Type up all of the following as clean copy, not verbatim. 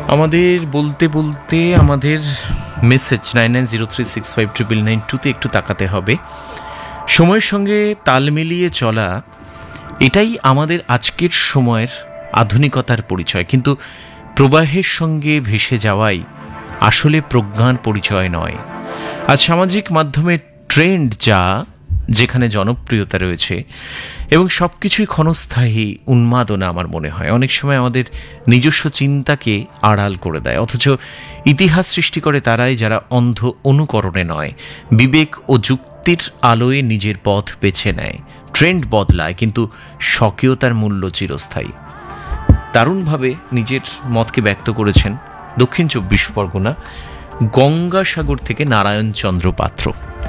আমাদের বলতে বলতে আমাদের মেসেজ 9903659992 একটু তাকাতে হবে। সময়ের সঙ্গে তাল মিলিয়ে চলা, এটাই আমাদের আজকের সময়ের আধুনিকতার পরিচয়, কিন্তু প্রবাহের সঙ্গে ভেসে যাওয়াই আসলে প্রজ্ঞার পরিচয় নয়। আজ সামাজিক মাধ্যমের ট্রেন্ড যেখানে জনপ্রিয়তা রয়েছে এবং সব কিছুই ক্ষণস্থায়ী উন্মাদনা, আমার মনে হয় অনেক সময় আমাদের নিজস্ব চিন্তাকে আড়াল করে দেয়। অথচ ইতিহাস সৃষ্টি করে তারাই যারা অন্ধ অনুকরণে নয়, বিবেক ও যুক্তির আলোয় নিজের পথ বেছে নেয়। ট্রেন্ড বদলায়, কিন্তু স্বকীয়তার মূল্য চিরস্থায়ী। দারুণভাবে নিজের মতকে ব্যক্ত করেছেন দক্ষিণ 24 পরগনা গঙ্গাসাগর থেকে নারায়ণ চন্দ্র পাত্র।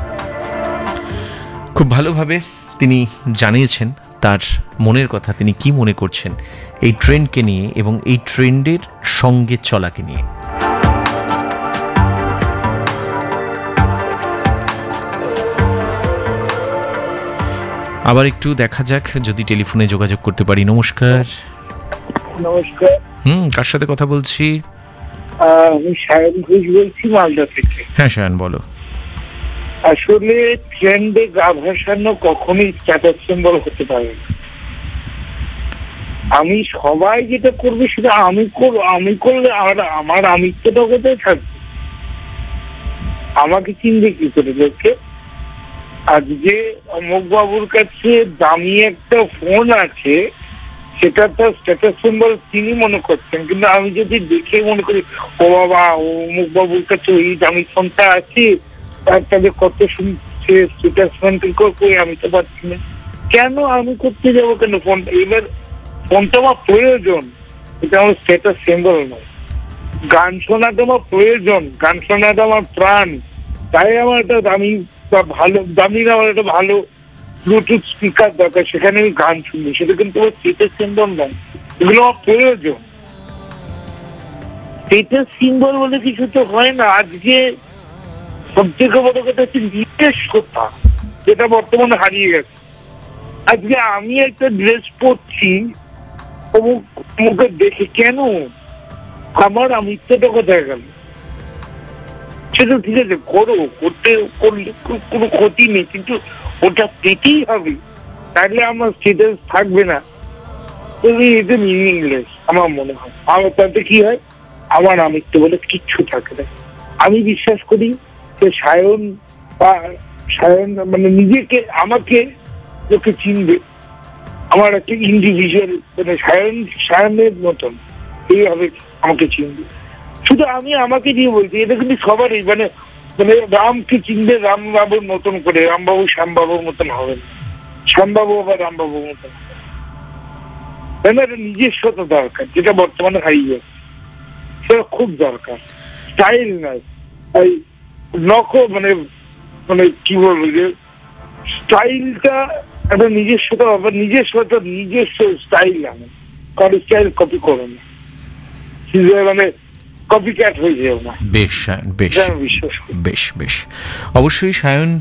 খুব ভালোভাবে তিনি জানিয়েছেন তার মনের কথা, তিনি কি মনে করছেন এই ট্রেন্ডকে নিয়ে এবং এই ট্রেন্ডের সঙ্গে চলাকে নিয়ে। আবার একটু দেখা যাক যদি টেলিফোনে যোগাযোগ করতে পারি। নমস্কার। নমস্কার। কার সাথে কথা বলছি? আমি সায়ন ঘোষ বলছি, মালদা থেকে। হ্যাঁ সায়ন, বলো। আসলে ট্রেন্ডে গা ভাসানো কখনোই স্ট্যাটাস সিম্বল হতে পারে না। আমি সবাই যেটা করবে সেটা আমি করলে আমার আমিত্বটা কোথায় থাকবে? আমাকে চিনবে কি করে লোকে? আজকে অমুক বাবুর কাছে দামি একটা ফোন আছে, সেটা তার স্ট্যাটাস সিম্বল তিনি মনে করছেন, কিন্তু আমি যদি দেখে মনে করি ও বাবা অমুক বাবুর কাছে ওই দামি ফোনটা আছে, তাদের কত শুনছে স্ট্যাটাস মেনটেন করবো, আমি তো পারছি না। কেন আমি করতে যাবো কেন ফোনটা? এবার ফোনটা আমার প্রয়োজন, এটা আমার স্ট্যাটাস সিম্বল নয়। গান শোনাটা আমার প্রয়োজন, গান শোনাটা আমার প্রাণ, তাই আমার একটা দামি বা ভালো দামি না, আমার একটা ভালো ব্লুটুথ স্পিকার দরকার, সেখানে আমি গান শুনবো, সেটা কিন্তু আমার স্ট্যাটাস সিম্বল নয়। এগুলো আমার প্রয়োজন। স্ট্যাটাস সিম্বল বলে কিছু তো হয় না। আজকে সব থেকে বড় কথা হচ্ছে নিজস্বতা, যেটা বর্তমানে হারিয়ে গেছে। আজকে আমি একটা ড্রেস পরছি অমুকে দেখে, কেন আমার আমিত্বটা কোথায় গেল? সেটা ঠিক আছে, করলে কোনো ক্ষতি নেই, কিন্তু ওটা পেতেই হবে, তাহলে আমার স্ট্যাটাস থাকবে না। এটা মিনিংলেস আমার মনে হয়। আমার তাতে কি হয়, আমার আমিত্ব বলে কিচ্ছু থাকে না। আমি বিশ্বাস করি যে সায়ন মানে নিজেকে, আমাকে লোকে চিনবে আমার একটা ইন্ডিভিজুয়াল, মানে সায়নের মতন এইভাবে আমাকে চিনবে। শুধু আমি আমাকে দিয়ে বলছি, এটা কিন্তু সবারই, মানে রামকে চিনবে রামবাবুর মতন করে, রামবাবু শ্যামবাবুর মতন হবে না, শ্যামবাবু আবার রামবাবুর মতন। একটা নিজস্বতা দরকার, যেটা বর্তমানে হারিয়ে যাচ্ছে, সেটা খুব দরকার। স্টাইল নয়, এই মানে কি বলবো, যে স্টাইলটা একটা নিজস্বতা, আবার নিজস্ব স্টাইল আনে, কারো স্টাইল কপি করো না, মানে কপি ক্যাট হয়ে যেও না। বেশ সায়ন, বেশ বিশ্বাস করি। বেশ বেশ অবশ্যই সায়ন,